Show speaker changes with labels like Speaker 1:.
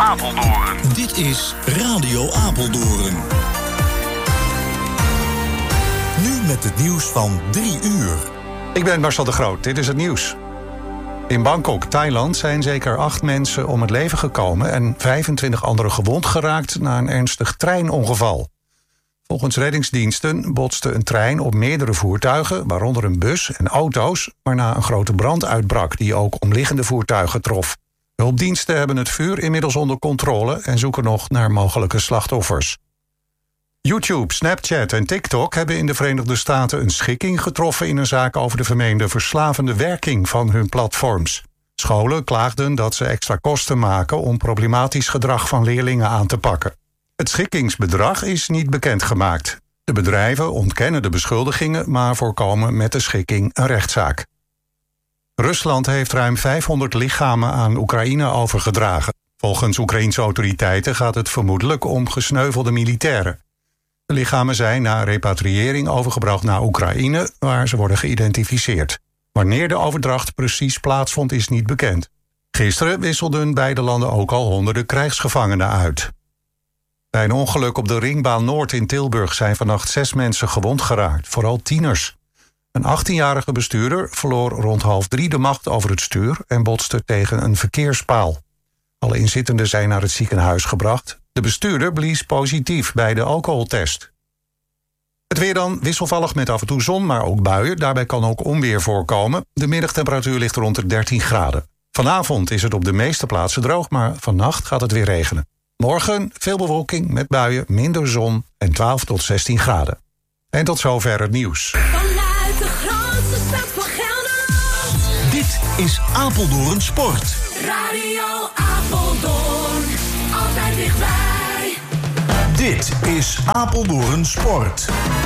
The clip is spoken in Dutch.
Speaker 1: Apeldoorn.
Speaker 2: Dit is Radio Apeldoorn. Nu met het nieuws van 3 uur.
Speaker 3: Ik ben Marcel de Groot, dit is het nieuws. In Bangkok, Thailand, zijn zeker 8 mensen om het leven gekomen en 25 anderen gewond geraakt na een ernstig treinongeval. Volgens reddingsdiensten botste een trein op meerdere voertuigen, waaronder een bus en auto's, waarna een grote brand uitbrak die ook omliggende voertuigen trof. De hulpdiensten hebben het vuur inmiddels onder controle en zoeken nog naar mogelijke slachtoffers. YouTube, Snapchat en TikTok hebben in de Verenigde Staten een schikking getroffen in een zaak over de vermeende verslavende werking van hun platforms. Scholen klaagden dat ze extra kosten maken om problematisch gedrag van leerlingen aan te pakken. Het schikkingsbedrag is niet bekendgemaakt. De bedrijven ontkennen de beschuldigingen, maar voorkomen met de schikking een rechtszaak. Rusland heeft ruim 500 lichamen aan Oekraïne overgedragen. Volgens Oekraïense autoriteiten gaat het vermoedelijk om gesneuvelde militairen. De lichamen zijn na repatriëring overgebracht naar Oekraïne, waar ze worden geïdentificeerd. Wanneer de overdracht precies plaatsvond is niet bekend. Gisteren wisselden beide landen ook al honderden krijgsgevangenen uit. Bij een ongeluk op de Ringbaan Noord in Tilburg zijn vannacht 6 mensen gewond geraakt, vooral tieners. Een 18-jarige bestuurder verloor rond 2:30 de macht over het stuur en botste tegen een verkeerspaal. Alle inzittenden zijn naar het ziekenhuis gebracht. De bestuurder blies positief bij de alcoholtest. Het weer dan wisselvallig met af en toe zon, maar ook buien. Daarbij kan ook onweer voorkomen. De middagtemperatuur ligt rond de 13 graden. Vanavond is het op de meeste plaatsen droog, maar vannacht gaat het weer regenen. Morgen veel bewolking met buien, minder zon en 12 tot 16 graden. En tot zover het nieuws.
Speaker 4: Vanuit de grootste stad van Gelderland.
Speaker 2: Dit is Apeldoorn Sport.
Speaker 4: Radio Apeldoorn, altijd dichtbij.
Speaker 2: Dit is Apeldoorn Sport.